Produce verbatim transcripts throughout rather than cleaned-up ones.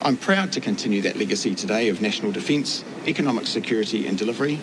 I'm proud to continue that legacy today of national defence, economic security and delivery.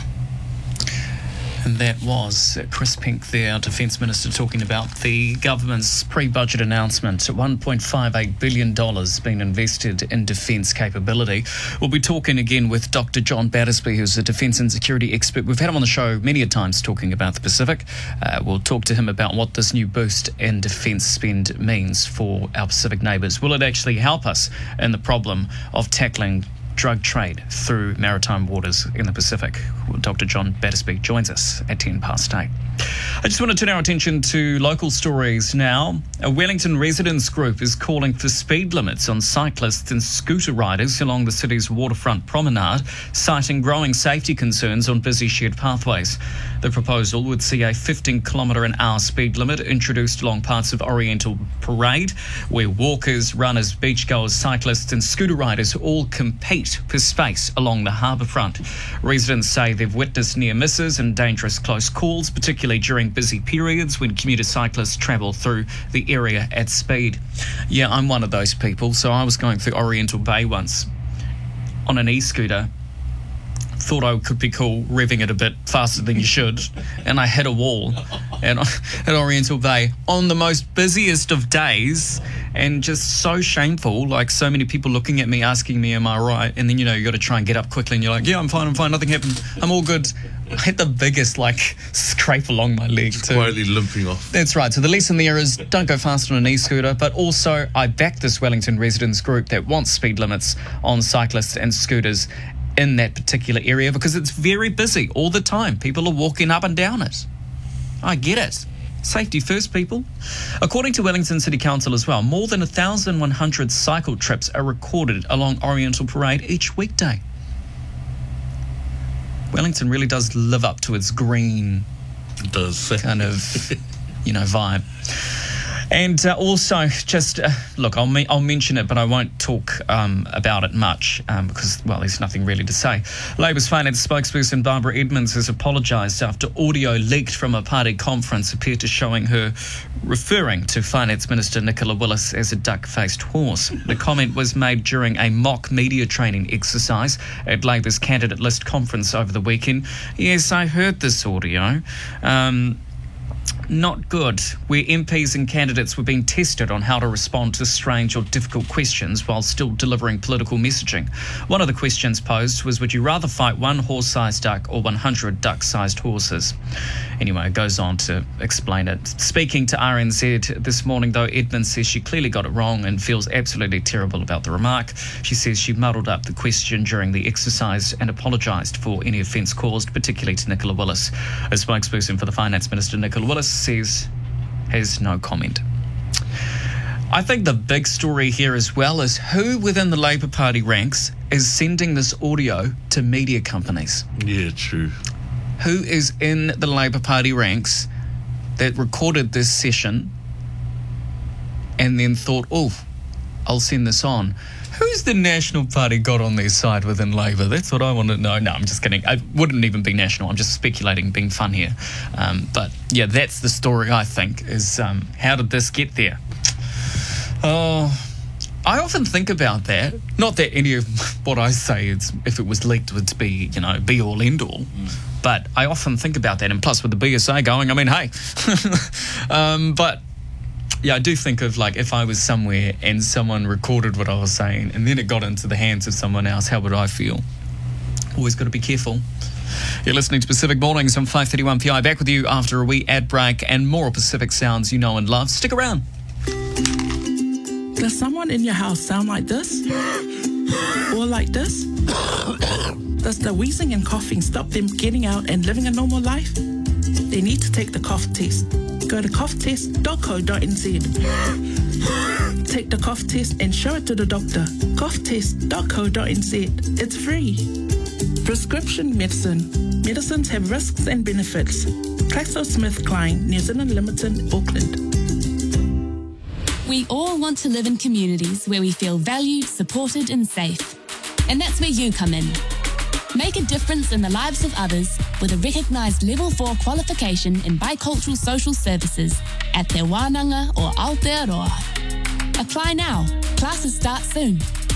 And that was Chris Pink there, Defence Minister, talking about the government's pre-budget announcement. one point five eight billion dollars being invested in defence capability. We'll be talking again with Doctor John Battersby, who's a defence and security expert. We've had him on the show many a times talking about the Pacific. Uh, we'll talk to him about what this new boost in defence spend means for our Pacific neighbours. Will it actually help us in the problem of tackling drug trade through maritime waters in the Pacific? Doctor John Battersby joins us at ten past eight. I just want to turn our attention to local stories now. A Wellington residents group is calling for speed limits on cyclists and scooter riders along the city's waterfront promenade, citing growing safety concerns on busy shared pathways. The proposal would see a fifteen kilometre an hour speed limit introduced along parts of Oriental Parade, where walkers, runners, beachgoers, cyclists and scooter riders all compete for space along the harbour front. Residents say they've witnessed near misses and dangerous close calls, particularly during busy periods when commuter cyclists travel through the area at speed. Yeah, I'm one of those people. So I was going through Oriental Bay once on an e-scooter. Thought I could be cool revving it a bit faster than you should, and I hit a wall at, at Oriental Bay on the most busiest of days, and just so shameful, like so many people looking at me asking me, am I right? And then, you know, you got to try and get up quickly and you're like, yeah, I'm fine, I'm fine, nothing happened, I'm all good. I hit the biggest like scrape along my leg just too. Quietly limping off. That's right. So the lesson there is don't go fast on an e-scooter, but also I back this Wellington residents group that wants speed limits on cyclists and scooters in that particular area because it's very busy all the time. People are walking up and down it. I get it. Safety first, people. According to Wellington City Council as well, more than one thousand one hundred cycle trips are recorded along Oriental Parade each weekday. Wellington really does live up to its green It does. kind of, you know, vibe. And uh, also, just uh, look, I'll me- I'll mention it, but I won't talk um, about it much um, because, well, there's nothing really to say. Labour's finance spokesperson Barbara Edmonds has apologised after audio leaked from a party conference appeared to showing her referring to Finance Minister Nicola Willis as a duck-faced horse. The comment was made during a mock media training exercise at Labour's candidate list conference over the weekend. Yes, I heard this audio. Um... Not good, where M Ps and candidates were being tested on how to respond to strange or difficult questions while still delivering political messaging. One of the questions posed was, would you rather fight one horse-sized duck or one hundred duck-sized horses? Anyway, it goes on to explain it. Speaking to R N Z this morning, though, Edmonds says she clearly got it wrong and feels absolutely terrible about the remark. She says she muddled up the question during the exercise and apologised for any offence caused, particularly to Nicola Willis. A spokesperson for the Finance Minister, Nicola Willis, says has no comment. I think the big story here as well is who within the Labour Party ranks is sending this audio to media companies. Yeah, true. Who is in the Labour Party ranks that recorded this session and then thought, oh, I'll send this on. Who's the National Party got on their side within Labour? That's what I want to know. No, I'm just kidding. It wouldn't even be National. I'm just speculating, being fun here. Um, but, yeah, that's the story, I think, is um, how did this get there? Oh, I often think about that. Not that any of what I say, is, if it was leaked, would be, you know, be-all, end-all. Mm. But I often think about that. And plus, with the B S A going, I mean, hey. um, but... Yeah, I do think of, like, if I was somewhere and someone recorded what I was saying and then it got into the hands of someone else, how would I feel? Always got to be careful. You're listening to Pacific Mornings on five thirty-one P I. Back with you after a wee ad break and more Pacific sounds you know and love. Stick around. Does someone in your house sound like this? Or like this? Does the wheezing and coughing stop them getting out and living a normal life? They need to take the cough test. Go to cough test dot co dot n z. Take the cough test and show it to the doctor. cough test dot co dot n z. It's free. Prescription medicine. Medicines have risks and benefits. GlaxoSmithKline, New Zealand Limited, Auckland. We all want to live in communities where we feel valued, supported and safe. And that's where you come in. Make a difference in the lives of others with a recognised Level four qualification in bicultural social services at Te Wānanga or Aotearoa. Apply now. Classes start soon.